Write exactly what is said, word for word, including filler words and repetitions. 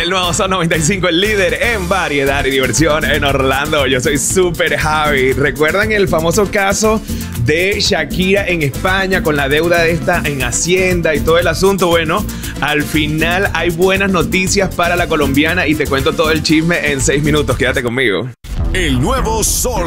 El nuevo Sol noventa y cinco, el líder en variedad y diversión en Orlando. Yo soy Super Javi. ¿Recuerdan el famoso caso de Shakira en España con la deuda de esta en Hacienda y todo el asunto? Bueno, al final hay buenas noticias para la colombiana y te cuento todo el chisme en seis minutos. Quédate conmigo. El nuevo Sol